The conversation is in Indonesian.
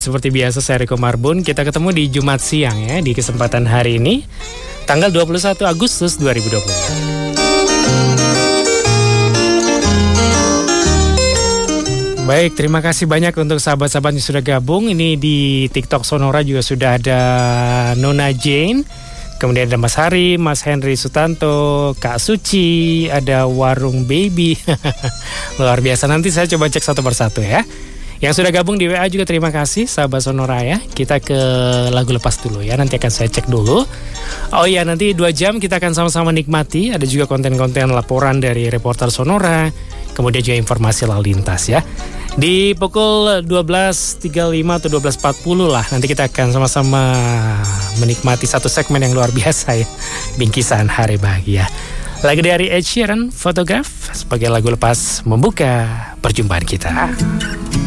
Seperti biasa saya Riko Marbun, kita ketemu di Jumat siang ya, di kesempatan hari ini, tanggal 21 Agustus 2020. Baik, terima kasih banyak untuk sahabat-sahabat yang sudah gabung. Ini di TikTok Sonora juga sudah ada Nona Jane, kemudian ada Mas Hari, Mas Henry Sutanto, Kak Suci, ada Warung Baby. Luar biasa, nanti saya coba cek satu persatu ya. Yang sudah gabung di WA juga terima kasih sahabat Sonora ya. Kita ke lagu lepas dulu ya, nanti akan saya cek dulu. Oh iya, nanti 2 jam kita akan sama-sama nikmati. Ada juga konten-konten laporan dari reporter Sonora, kemudian juga informasi lalu lintas ya. Di pukul 12.35 atau 12.40 lah, nanti kita akan sama-sama menikmati satu segmen yang luar biasa ya, Bingkisan Hari Bahagia. Lagu dari Ed Sheeran, Photograph, sebagai lagu lepas membuka perjumpaan kita.